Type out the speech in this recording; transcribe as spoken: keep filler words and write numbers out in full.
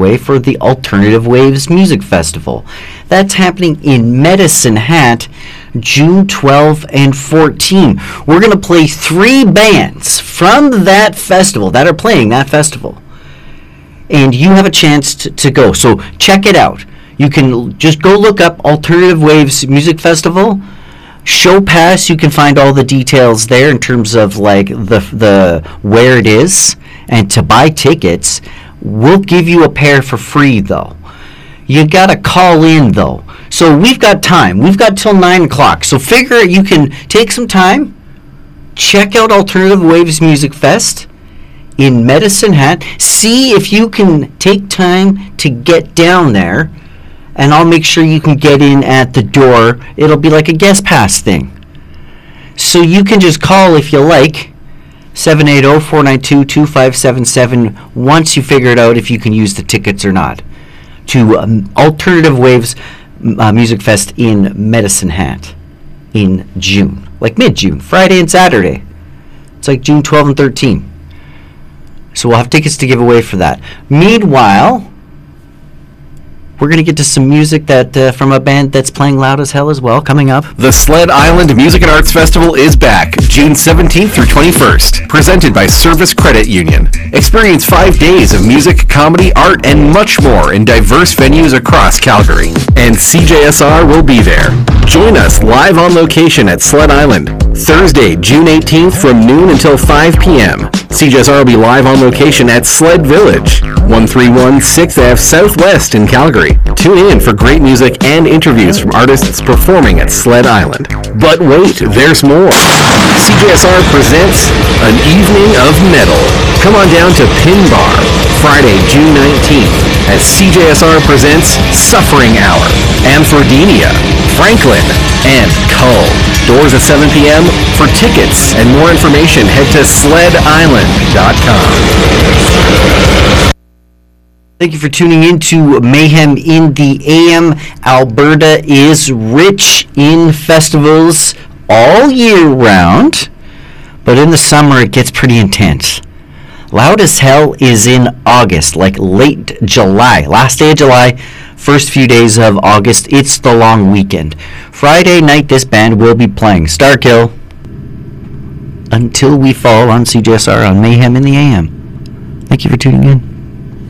away for the Alternative Waves Music Festival. That's happening in Medicine Hat, June twelfth and fourteenth. We're going to play three bands from that festival that are playing that festival. And you have a chance to, to go. So check it out. You can just go look up Alternative Waves Music Festival. Show Pass, you can find all the details there in terms of like the the where it is. And to buy tickets, we'll give you a pair for free though. You gotta call in though. So we've got time. We've got till nine o'clock. So figure you can take some time, check out Alternative Waves Music Fest in Medicine Hat. See if you can take time to get down there, and I'll make sure you can get in at the door. It'll be like a guest pass thing. So you can just call if you like, seven eight zero, four nine two, two five seven seven, once you figure it out if you can use the tickets or not, to um, Alternative Waves uh, Music Fest in Medicine Hat in June. Like mid-June, Friday and Saturday. It's like June twelfth and thirteenth. So we'll have tickets to give away for that. Meanwhile, we're going to get to some music that uh, from a band that's playing loud as hell as well, coming up. The Sled Island Music and Arts Festival is back, June seventeenth through twenty-first, presented by Service Credit Union. Experience five days of music, comedy, art, and much more in diverse venues across Calgary. And C J S R will be there. Join us live on location at Sled Island, Thursday, June eighteenth from noon until five p.m. C J S R will be live on location at Sled Village, one three one sixth Avenue Southwest in Calgary. Tune in for great music and interviews from artists performing at Sled Island. But wait, there's more. C J S R presents An Evening of Metal. Come on down to Pin Bar, Friday, June nineteenth, as C J S R presents Suffering Hour, Amphrodenia, Franklin, and Cull. Doors at seven p.m. For tickets and more information, head to sled island dot com. Thank you for tuning in to Mayhem in the A M. Alberta is rich in festivals all year round, but in the summer it gets pretty intense. Loud as Hell is in August, like late July, last day of July, first few days of August. It's the long weekend. Friday night, this band will be playing Starkill, Until We Fall on C J S R on Mayhem in the A M. Thank you for tuning in.